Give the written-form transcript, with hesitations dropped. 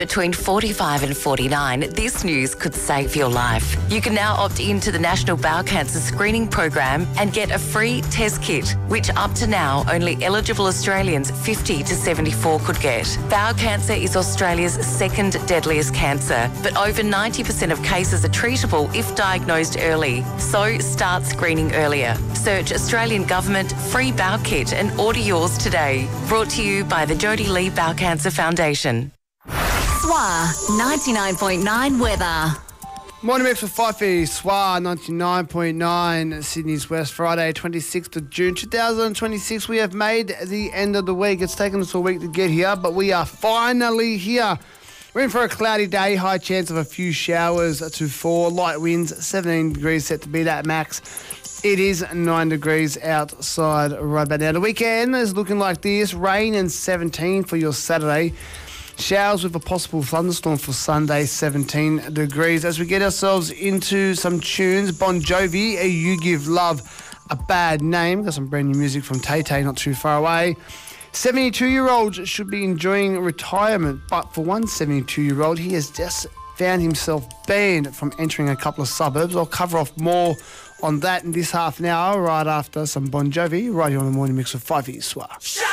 Between 45 and 49, this news could save your life. You can now opt into the National Bowel Cancer Screening Program and get a free test kit, which up to now only eligible Australians 50 to 74 could get. Bowel cancer is Australia's second deadliest cancer, but over 90% of cases are treatable if diagnosed early. So start screening earlier. Search Australian Government Free Bowel Kit and order yours today. Brought to you by the Jodie Lee Bowel Cancer Foundation. SWA 99.9 weather. Morning mix with Fife, SWA 99.9, Sydney's West, Friday 26th of June 2026. We have made the end of the week. It's taken us a week to get here, but we are finally here. We're in for a cloudy day, high chance of a few showers to fall, light winds, 17 degrees set to be that max. It is 9 degrees outside right about now. The weekend is looking like this, rain and 17 for your Saturday. Showers with a possible thunderstorm for Sunday, 17 degrees. As we get ourselves into some tunes, Bon Jovi, You Give Love a Bad Name. Got some brand new music from Tay Tay not too far away. 72-year-olds should be enjoying retirement, but for one 72-year-old, he has just found himself banned from entering a couple of suburbs. I'll cover off more on that in this half an hour right after some Bon Jovi, right here on the Morning Mix with Fife SWA.